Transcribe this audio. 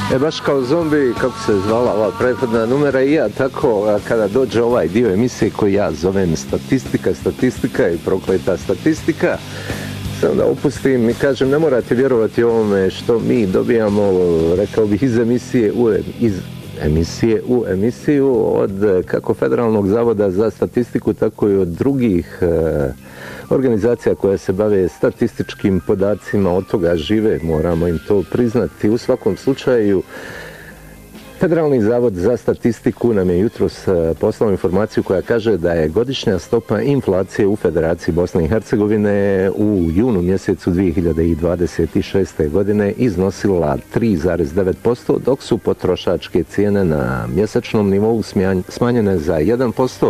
Baš kao zombi, kako se zvala ova prethodna numera, i ja tako, kada dođe ovaj dio emisije koji ja zovem statistika i prokleta statistika, sam da opustim i kažem, ne morate vjerovati ovome što mi dobijamo, rekao bih, iz emisije u emisiju od kako Federalnog zavoda za statistiku, tako i od drugih organizacija koje se bave statističkim podacima, od toga žive, moramo im to priznati. U svakom slučaju, Federalni zavod za statistiku nam je jutros poslao informaciju koja kaže da je godišnja stopa inflacije u Federaciji Bosne i Hercegovine u junu mjesecu 2026. godine iznosila 3,9%, dok su potrošačke cijene na mjesečnom nivou smanjene za 1%.